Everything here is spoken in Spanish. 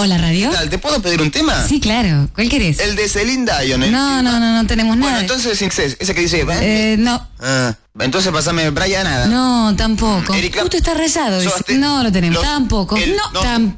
Hola, Radio. ¿Qué tal? ¿Te puedo pedir un tema? Sí, claro. ¿Cuál querés? El de Celine Dion. No tenemos nada. Bueno, entonces ese que dice... No. Entonces pasame Brian Nada. No, tampoco. Eric Clapton. Justo está rayado. No lo tenemos. Tampoco. No, tampoco.